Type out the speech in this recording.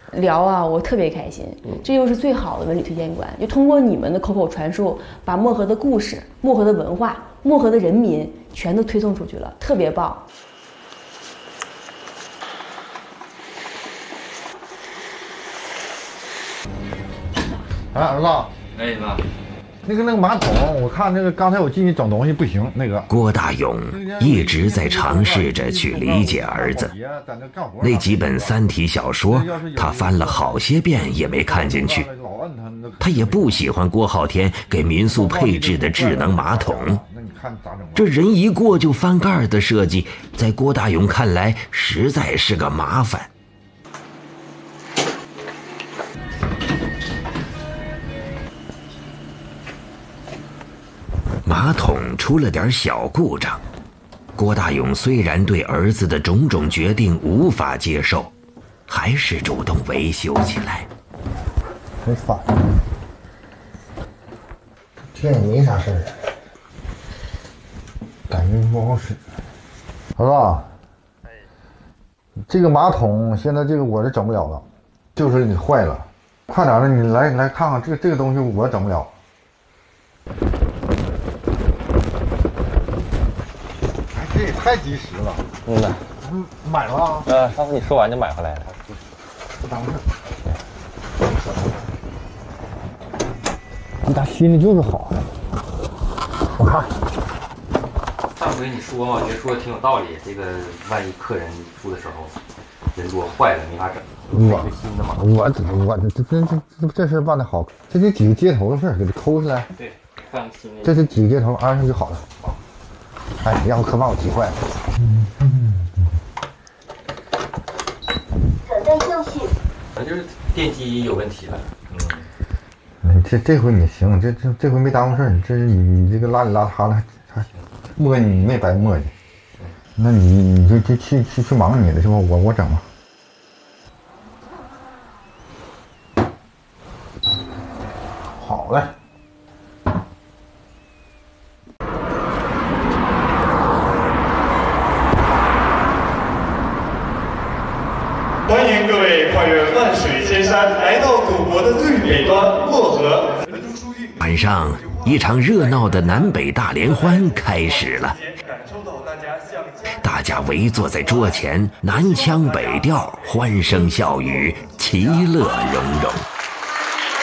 聊啊，我特别开心。这又是最好的文旅推荐官，就通过你们的口口传述，把漠河的故事、漠河的文化、漠河的人民全都推送出去了，特别棒。 哎，儿子， 哎妈， 那个马桶，我看那个刚才我进去整东西不行，那个郭大勇一直在尝试着去理解儿子。那几本三体小说，他翻了好些遍也没看进去。他也不喜欢郭浩天给民宿配置的智能马桶，这人一过就翻盖的设计，在郭大勇看来实在是个麻烦。马桶出了点小故障，郭大勇虽然对儿子的种种决定无法接受，还是主动维修起来。 很烦，这也没啥事儿，感觉不好使。儿子，这个马桶现在这个我是整不了了，就是你坏了，快点的，你来看看这个东西我整不了。这也太及时了。买了啊？ 上次你说完就买回来了。 不耽误事。你打心里就是好。我看。 上回你说嘛，我觉得说的挺有道理。这个万一客人住的时候人多坏了没法整，新的嘛。 这事办得好，这几个接头的事儿给它抠下来。 对，放新的。 这是几个接头安上就好了。哎，要不可把我急坏了。 等待教训。 可能就是电机有问题了。 这回你行，这回没耽误事儿。你这个邋里邋遢的，还磨叽你没白磨叽。那你就去忙你的去吧，我整吧。好嘞。 欢迎各位跨越万水千山，来到祖国的最北端漠河。 晚上，一场热闹的南北大联欢开始了。大家围坐在桌前，南腔北调，欢声笑语，其乐融融。